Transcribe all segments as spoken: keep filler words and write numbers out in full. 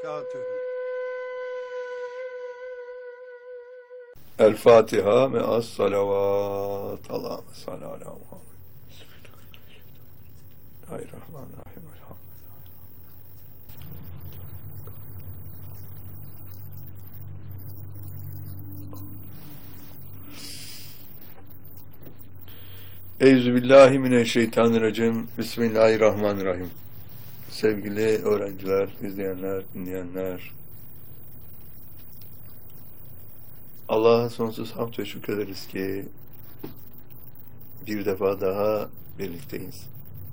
وبركاته. El Fatiha me'as salavat. Allahümme salli ala Muhammed. Bismillahirrahmanirrahim. Elhamdülillah. Euzubillahimineşşeytanirracim. Bismillahirrahmanirrahim. Sevgili öğrenciler, izleyenler, dinleyenler, Allah'a sonsuz hamd ve şükrederiz ki bir defa daha birlikteyiz.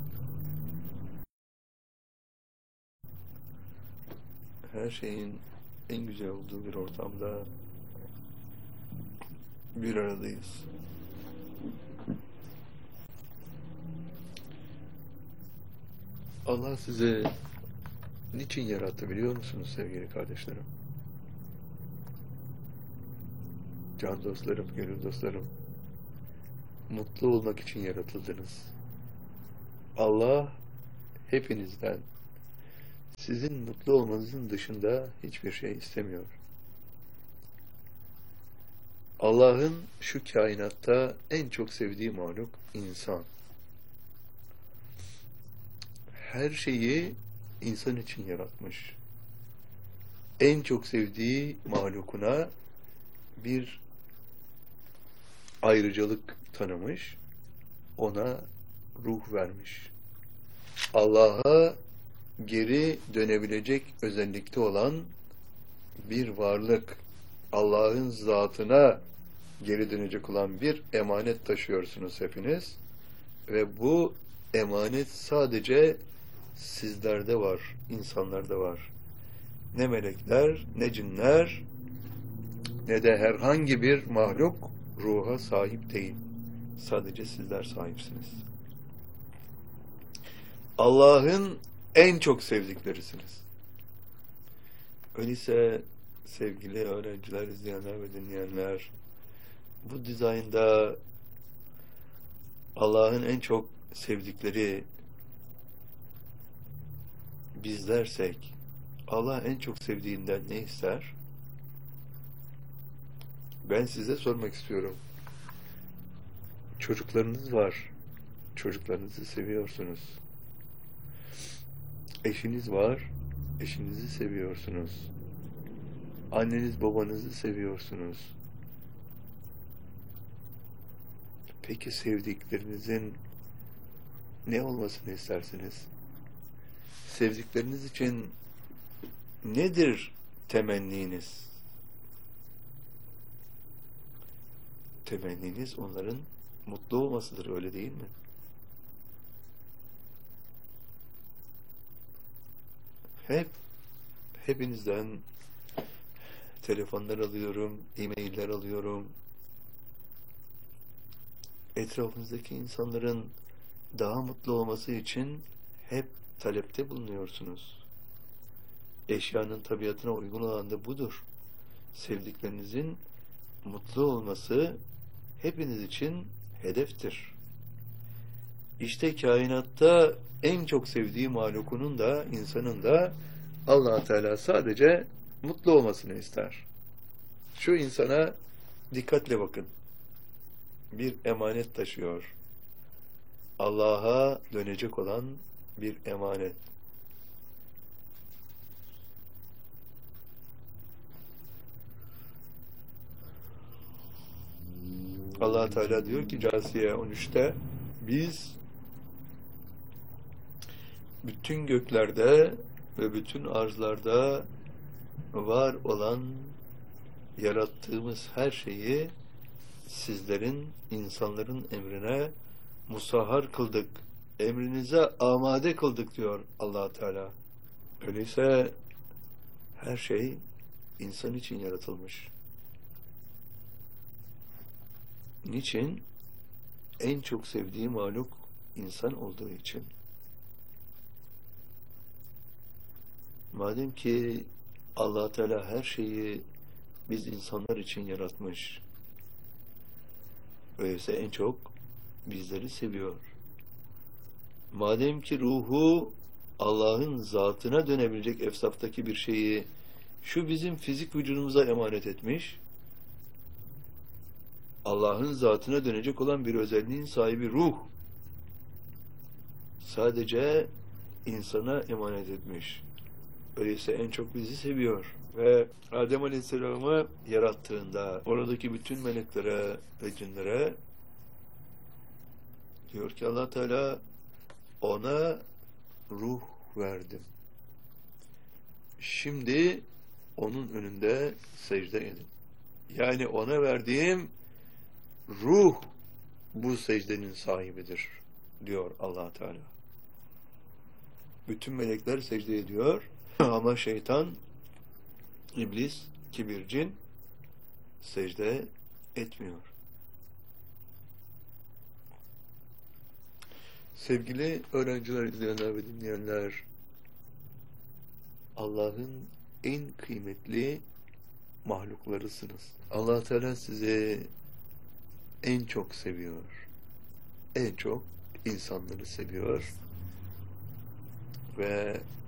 Her şeyin en güzel olduğu bir ortamda bir aradayız. Allah sizi niçin yarattı biliyor musunuz sevgili kardeşlerim? Can dostlarım, gönül dostlarım, mutlu olmak için yaratıldınız. Allah hepinizden sizin mutlu olmanızın dışında hiçbir şey istemiyor. Allah'ın şu kainatta en çok sevdiği mahluk insan. Her şeyi insan için yaratmış. En çok sevdiği mahlukuna bir ayrıcalık tanımış, ona ruh vermiş. Allah'a geri dönebilecek özellikte olan bir varlık, Allah'ın zatına geri dönecek olan bir emanet taşıyorsunuz hepiniz ve bu emanet sadece sizlerde var, insanlarda var. Ne melekler, ne cinler, ne de herhangi bir mahluk ruha sahip değil. Sadece sizler sahipsiniz. Allah'ın en çok sevdiklerisiniz. Öyleyse sevgili öğrenciler, izleyenler ve dinleyenler, bu dizaynda Allah'ın en çok sevdikleri bizlersek, Allah en çok sevdiğinden ne ister? Ben size sormak istiyorum. Çocuklarınız var. Çocuklarınızı seviyorsunuz. Eşiniz var. Eşinizi seviyorsunuz. Anneniz babanızı seviyorsunuz. Peki sevdiklerinizin ne olmasını istersiniz? Sevdikleriniz için nedir temenniniz? Temenniniz onların mutlu olmasıdır, öyle değil mi? Hep, hepinizden telefonlar alıyorum, e-mailler alıyorum. Etrafınızdaki insanların daha mutlu olması için hep talepte bulunuyorsunuz. Eşyanın tabiatına uygun olan da budur. Sevdiklerinizin mutlu olması hepiniz için hedeftir. İşte kainatta en çok sevdiği mahlukunun da, insanın da Allah Teala sadece mutlu olmasını ister. Şu insana dikkatle bakın. Bir emanet taşıyor. Allah'a dönecek olan bir emanet. Allah Teala diyor ki Câsiye on üçte, biz bütün göklerde ve bütün arzlarda var olan yarattığımız her şeyi sizlerin, insanların emrine musahhar kıldık. Emrinize amade kıldık diyor Allah Teala. Öyleyse her şey insan için yaratılmış. Niçin? En çok sevdiği mahluk insan olduğu için. Madem ki Allah Teala her şeyi biz insanlar için yaratmış, öyleyse en çok bizleri seviyor. Madem ki ruhu Allah'ın zatına dönebilecek efsaftaki bir şeyi şu bizim fizik vücudumuza emanet etmiş, Allah'ın zatına dönecek olan bir özelliğin sahibi ruh sadece insana emanet etmiş. Öyleyse en çok bizi seviyor. Ve Adem Aleyhisselam'ı yarattığında oradaki bütün meleklere ve cinlere diyor ki Allah Teala, ona ruh verdim. Şimdi onun önünde secde edin. Yani ona verdiğim ruh bu secdenin sahibidir diyor Allah Teala. Bütün melekler secde ediyor ama şeytan, iblis, kibir, cin secde etmiyor. Sevgili öğrenciler, izleyenler ve dinleyenler, Allah'ın en kıymetli mahluklarısınız. Allah Teala sizi en çok seviyor. En çok insanları seviyor. Ve